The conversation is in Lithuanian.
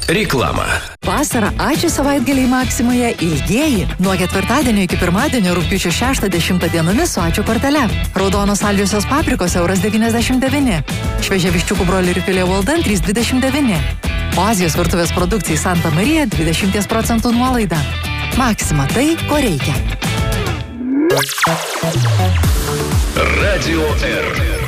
Reklama. Vasarą ačiū savaitgaliai Maksimoje ilgieji. Nuo ketvirtadienio iki pirmadienio rugpjūčio 6-10 dienomis su ačiū kortele. Raudonos saldžiosios paprikos €1,99. Šviežia viščiukų broilerių filė Walden €3,29. O Azijos virtuvės produkcijai Santa Marija 20% nuolaida. Maksima tai, ko reikia. Radio R.